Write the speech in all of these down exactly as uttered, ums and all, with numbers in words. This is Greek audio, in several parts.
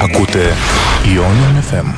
Ακούτε Ionian εφ εμ.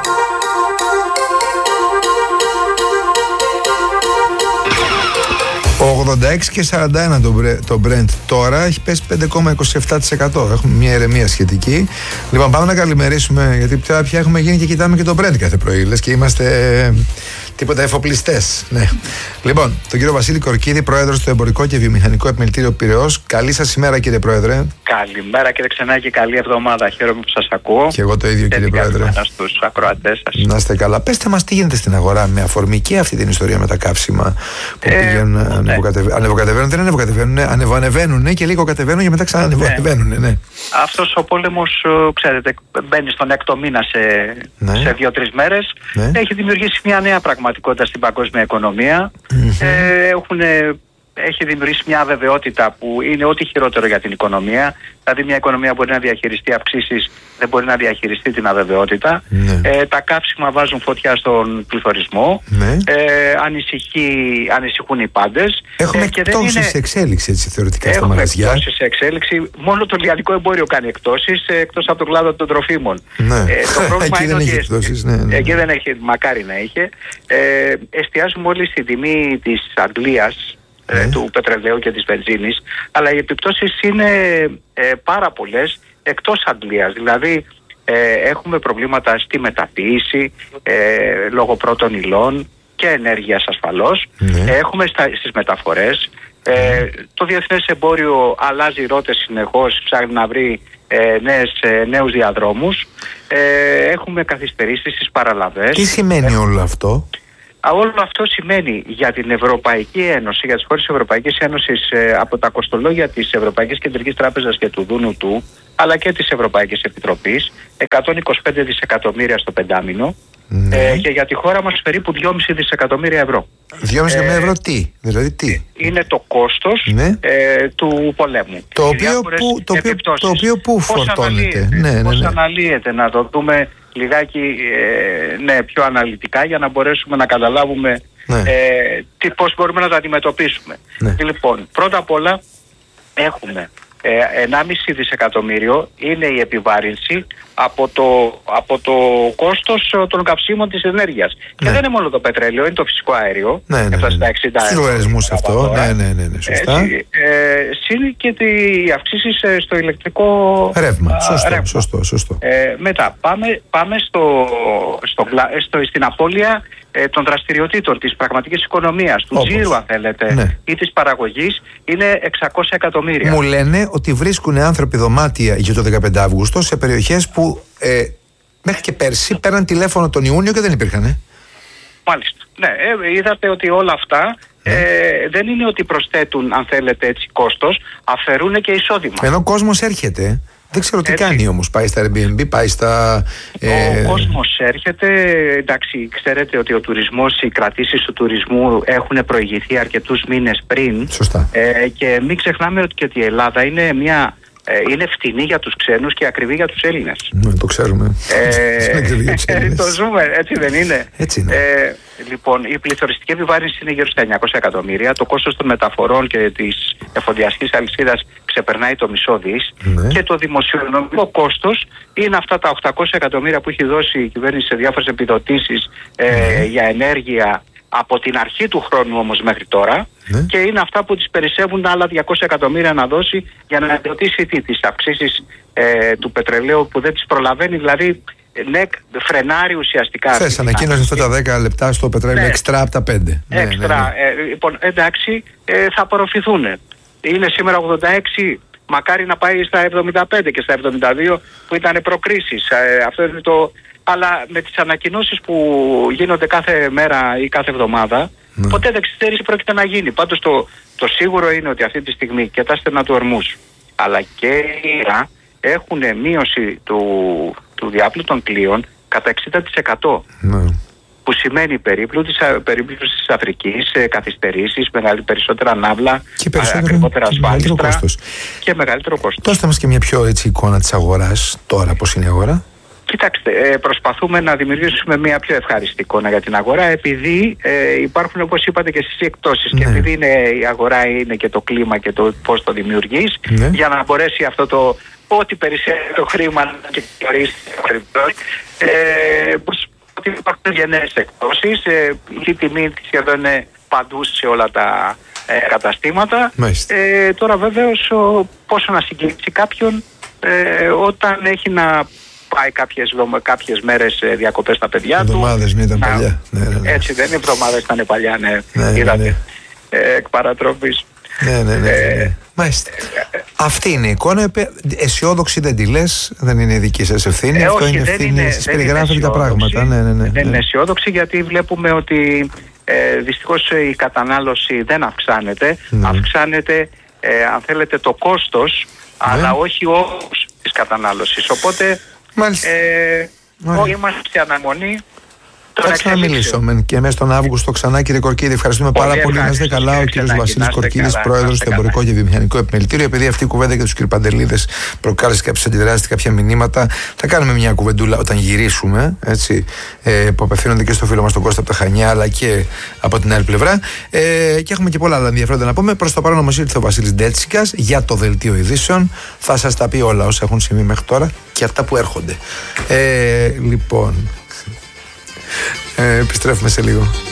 ογδόντα έξι και σαράντα ένα το Brent τώρα, έχει πέσει πέντε κόμμα είκοσι επτά τοις εκατό. Έχουμε μια ηρεμία σχετική. Λοιπόν, πάμε να καλημερίσουμε, γιατί πια, πια έχουμε γίνει και κοιτάμε και το Brent κάθε πρωί. Λες και είμαστε ε, τίποτα εφοπλιστές. Ναι. Λοιπόν, τον κύριο Βασίλη Κορκίδη, πρόεδρος του Εμπορικό και Βιομηχανικό Επιμελητήριο Πειραιώς. Καλή σας ημέρα, κύριε Πρόεδρε. Καλημέρα, κύριε Ξενάκη, καλή εβδομάδα. Χαίρομαι που σας ακούω. Και εγώ το ίδιο, κύριε Πρόεδρε. Καλημέρα στους ακροατές σας. Να είστε καλά. Πέστε μας τι γίνεται στην αγορά με αφορμή και αυτή την ιστορία με τα καύσιμα που ε, πηγαίνουν ναι. ανεβοκατεβαίνουν. Ανεβοκατεβαίνουν, δεν ανεβοκατεβαίνουν, ανεβανεβαίνουν και λίγο κατεβαίνουν και μετά ξανανεβοκατεβαίνουν. Ναι. Ναι. Αυτός ο πόλεμος, ξέρετε, μπαίνει στον έκτο μήνα σε, ναι. σε δύο-τρεις μέρες. Ναι. Έχει δημιουργήσει μια νέα πραγματικότητα στην παγκόσμια οικονομία. Mm-hmm. Ε, έχουν, έχει δημιουργήσει μια αβεβαιότητα που είναι ό,τι χειρότερο για την οικονομία. Δηλαδή, μια οικονομία μπορεί να διαχειριστεί αυξήσεις, δεν μπορεί να διαχειριστεί την αβεβαιότητα. Ναι. Ε, τα καύσιμα βάζουν φωτιά στον πληθωρισμό. Ναι. Ε, ανησυχεί, ανησυχούν οι πάντες. Έχουμε ε, εκτόσεις είναι... σε εξέλιξη, έτσι, θεωρητικά, στα Έχουμε μαγαζιά. εκτόσεις σε εξέλιξη. Μόνο το λιανικό εμπόριο κάνει εκτόσεις, εκτός από τον κλάδο των τροφίμων. Ναι. Ε, το πρόβλημα εκεί είναι δεν ότι εκτόσεις, ναι, ναι. εκεί δεν έχει, μακάρι να είχε. Ε, εστιάζουμε όλοι στην τιμή της Αγγλίας. Ναι. Του πετρελαίου και της βενζίνης, αλλά οι επιπτώσεις είναι ε, πάρα πολλές εκτός Αγγλίας. Δηλαδή ε, έχουμε προβλήματα στη μεταποίηση ε, λόγω πρώτων υλών και ενέργειας ασφαλώς. Ναι. Έχουμε στα, στις μεταφορές. Ε, το διεθνές εμπόριο αλλάζει ρότες συνεχώς, ψάχνει να βρει ε, νέες, ε, νέους διαδρόμους. Ε, έχουμε καθυστερήσεις στις παραλαβές. Τι σημαίνει ε, όλο αυτό? Όλο αυτό σημαίνει για την Ευρωπαϊκή Ένωση, για τις χώρες της Ευρωπαϊκής Ένωσης, ε, από τα κοστολόγια της Ευρωπαϊκής Κεντρικής Τράπεζας και του Δούνου του, αλλά και της Ευρωπαϊκής Επιτροπής, εκατόν είκοσι πέντε δισεκατομμύρια στο πεντάμινο, ναι. ε, και για τη χώρα μας περίπου δυόμισι δισεκατομμύρια ευρώ. δυόμισι ε, ευρώ τι, δηλαδή τι? Είναι το κόστος, ναι. ε, του πολέμου. Το οποίο που, το οποίο, το οποίο που φορτώνεται. Ναι, ναι, ναι. Πώς αναλύεται, να το δούμε λιγάκι ε, ναι, πιο αναλυτικά για να μπορέσουμε να καταλάβουμε ναι. ε, τι, πώς μπορούμε να τα αντιμετωπίσουμε. Ναι. Λοιπόν, πρώτα απ' όλα έχουμε ε, ενάμιση δισεκατομμύριο είναι η επιβάρυνση από το, από το κόστος των καυσίμων της ενέργειας. Ναι. Και δεν είναι μόνο το πετρέλαιο, είναι το φυσικό αέριο. Ναι, ναι, ναι. Στα εξήντα στους λογαριασμούς αυτό. Ναι, ναι, ναι, ναι, σωστά. Έτσι, ε, συν και οι αυξήσεις στο ηλεκτρικό ρεύμα. Σωστό, ρεύμα. σωστό, σωστό. Ε, μετά πάμε, πάμε στο, στο, στο, στην απώλεια ε, των δραστηριοτήτων της πραγματικής οικονομίας, του Όπως. τζίρου αν θέλετε, ναι. ή της παραγωγής, είναι εξακόσια εκατομμύρια. Μου λένε ότι βρίσκουν άνθρωποι δωμάτια για το δεκαπέντε Αυγούστου σε περιοχές που ε, μέχρι και πέρσι πέραν τηλέφωνο τον Ιούνιο και δεν υπήρχαν. Ε? Μάλιστα. Ναι, ε, είδατε ότι όλα αυτά ε, δεν είναι ότι προσθέτουν, αν θέλετε έτσι, κόστος, αφαιρούν και εισόδημα. Ενώ ο κόσμος έρχεται. Δεν ξέρω τι έτσι κάνει όμως. Πάει στα Airbnb, πάει στα... Ε... Ο κόσμος έρχεται. Εντάξει, ξέρετε ότι ο τουρισμός, οι κρατήσεις του τουρισμού έχουν προηγηθεί αρκετούς μήνες πριν. Σωστά. Ε, και μην ξεχνάμε ότι, και ότι η Ελλάδα είναι μια... είναι φτηνή για τους ξένους και ακριβή για τους Έλληνες. Ναι, το ξέρουμε. Ε, το ζούμε, έτσι δεν είναι? Έτσι είναι. Ε, λοιπόν, η πληθωριστική επιβάρυνση είναι γύρω στα εννιακόσια εκατομμύρια. Το κόστος των μεταφορών και της εφοδιαστικής αλυσίδας ξεπερνάει το μισό δις. Ναι. Και το δημοσιονομικό κόστος είναι αυτά τα οκτακόσια εκατομμύρια που έχει δώσει η κυβέρνηση σε διάφορες επιδοτήσεις ε, ναι. για ενέργεια από την αρχή του χρόνου όμως μέχρι τώρα, ναι. και είναι αυτά που τις περισσεύουν άλλα διακόσια εκατομμύρια να δώσει για να αντιμετωπίσει τις αυξήσεις ε, του πετρελαίου που δεν τις προλαβαίνει, δηλαδή ναι, φρενάρει ουσιαστικά. Θες ανακοίνωσε αυτά τα δέκα λεπτά στο πετρέλαιο, ναι. Εξτρά από τα πέντε. Έξτρα, ναι, ναι, ναι. Ε, λοιπόν, εντάξει, ε, θα απορροφηθούν. Είναι σήμερα ογδόντα έξι, μακάρι να πάει στα εβδομήντα πέντε και στα εβδομήντα δύο που ήταν προκρίσεις. Ε, αυτό είναι το... Αλλά με τις ανακοινώσεις που γίνονται κάθε μέρα ή κάθε εβδομάδα, ναι. ποτέ δεν ξέρεις τι πρόκειται να γίνει. Πάντως το, το σίγουρο είναι ότι αυτή τη στιγμή και τα στενά του Ορμούς, αλλά και η Ήρα έχουν μείωση του, του διάπλου των πλοίων κατά εξήντα τοις εκατό. Ναι. Που σημαίνει περίπλωση της Αφρικής, καθυστερήσεις, μεγάλη περισσότερα ναύλα, ακριβότερα ασφάλιστρα και μεγαλύτερο κόστος. Δώστε μας και μια πιο έτσι εικόνα της αγοράς τώρα, πώς είναι η αγορά. Κοιτάξτε, ε, προσπαθούμε να δημιουργήσουμε μια πιο ευχάριστη εικόνα για την αγορά, επειδή ε, υπάρχουν, όπως είπατε και εσείς, εκπτώσεις. Ναι. Και επειδή είναι, η αγορά είναι και το κλίμα και το πώς το δημιουργείς, ναι. για να μπορέσει αυτό το ό,τι περισσεύει το χρήμα να κυκλορίσει ε, ότι υπάρχουν γενναίες εκπτώσεις. Ε, η τιμή σχεδόν είναι παντού σε όλα τα ε, καταστήματα. Ε, τώρα βέβαιως ο, πόσο να συγκλείψει κάποιον ε, όταν έχει να πάει κάποιες, κάποιες μέρες διακοπές στα παιδιά του. Εβδομάδες, μην ήταν παλιά. Ναι, ναι, ναι. Έτσι δεν είναι, εβδομάδες ήταν παλιά, ναι. ναι, είδατε, ναι. Ε, εκ παρατροπής. Ναι, ναι, ναι. ναι. Ε, Μάλιστα. Ε, Αυτή είναι η εικόνα. Αισιόδοξη δεν τη λες, δεν είναι η δική σας ευθύνη. Ε, Αυτό όχι, είναι ευθύνη. Εσείς περιγράφετε τα πράγματα. Ναι, ναι, ναι, δεν ναι. είναι αισιόδοξη, γιατί βλέπουμε ότι ε, δυστυχώς η κατανάλωση δεν αυξάνεται. Ναι. Αυξάνεται, ε, αν θέλετε, το κόστος, ναι. αλλά όχι ο όγκος της κατανάλωσης. Οπότε ε, όλοι είμαστε σε αναμονή. Θα ξαναμιλήσω και μέσα στον Αύγουστο ξανά, κύριε Κορκίδη. Ευχαριστούμε πολύ, πάρα πολύ. Να είστε καλά. Ο κύριος Βασίλης Κορκίδης, πρόεδρος του Εμπορικό και Βιομηχανικό Επιμελητήριο. Επειδή αυτή η κουβέντα για τους κυρπαντελίδες προκάλεσε κάποιες αντιδράσεις, κάποια μηνύματα, θα κάνουμε μια κουβεντούλα όταν γυρίσουμε. Έτσι, ε, που απευθύνονται και στο φίλο μας τον Κώστα από τα Χανιά, αλλά και από την άλλη πλευρά. Ε, και έχουμε και πολλά άλλα ενδιαφέροντα να πούμε. Προς το παρόν όμως ήρθε ο Βασίλης Ντέτσικας για το δελτίο ειδήσεων. Θα σας τα πει όλα όσα έχουν συμβεί μέχρι τώρα και αυτά που έρχονται. Ε, λοιπόν. Ε, επιστρέφουμε σε λίγο.